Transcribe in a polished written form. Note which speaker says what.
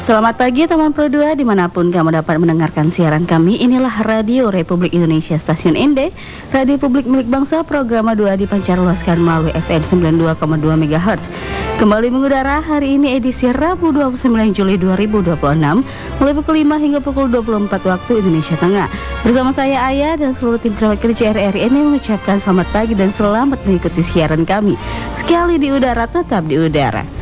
Speaker 1: Selamat pagi teman Pro 2 dimanapun kamu dapat mendengarkan siaran kami. Inilah Radio Republik Indonesia Stasiun Ende, radio publik milik bangsa, program 2 dipancar luaskan melalui FM 92,2 MHz. Kembali mengudara hari ini edisi Rabu 29 Juli 2026 mulai pukul 5 hingga pukul 24 waktu Indonesia Tengah. Bersama saya Ayah dan seluruh tim perawat kerja RRI ini mengucapkan selamat pagi dan selamat mengikuti siaran kami. Sekali di udara tetap di udara.